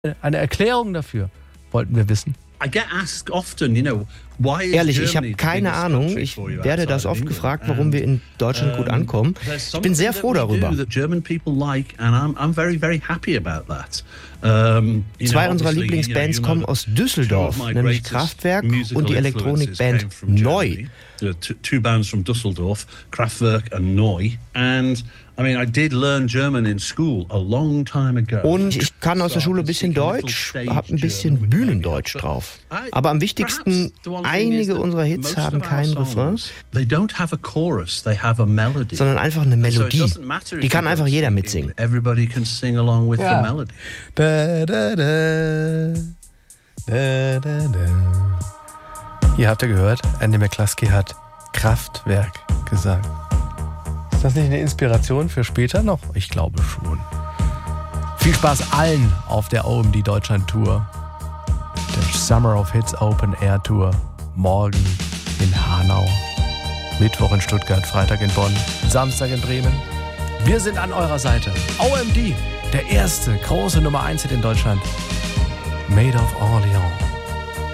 eine Erklärung dafür, wollten wir wissen. Ehrlich, ich habe keine Ahnung. Ich werde das oft gefragt, warum wir in Deutschland gut ankommen. Ich bin sehr froh darüber. Zwei unserer Lieblingsbands kommen aus Düsseldorf, nämlich Kraftwerk und die Elektronikband Neu. Two bands from Düsseldorf, Kraftwerk and Neu. And I did learn German in school a long time ago. Und ich kann aus der Schule ein bisschen Deutsch, habe ein bisschen Bühnendeutsch drauf. Aber am wichtigsten, einige unserer Hits haben keinen Refrain, sondern einfach eine Melodie. Die kann einfach jeder mitsingen. Everybody can sing along with the melody. Da, da, da. Da, da, da. Hier habt ihr gehört, Andy McCluskey hat Kraftwerk gesagt. Ist das nicht eine Inspiration für später noch? Ich glaube schon. Viel Spaß allen auf der OMD Deutschland Tour. Der Summer of Hits Open Air Tour. Morgen in Hanau. Mittwoch in Stuttgart, Freitag in Bonn, Samstag in Bremen. Wir sind an eurer Seite. OMD, der erste große Nummer 1 Hit in Deutschland. Made of Orleans.